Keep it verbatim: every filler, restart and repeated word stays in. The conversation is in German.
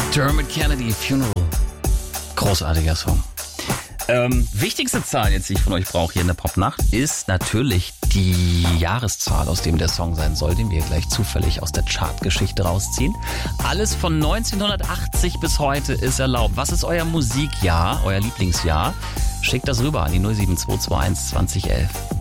Dermot Kennedy, Funeral. Großartiger Song. Ähm, wichtigste Zahl jetzt, die ich von euch brauche hier in der Popnacht, ist natürlich die Jahreszahl, aus dem der Song sein soll, den wir gleich zufällig aus der Chartgeschichte rausziehen. Alles von neunzehnhundertachtzig bis heute ist erlaubt. Was ist euer Musikjahr, euer Lieblingsjahr? Schickt das rüber an die null sieben zwei zwei eins zwanzig elf.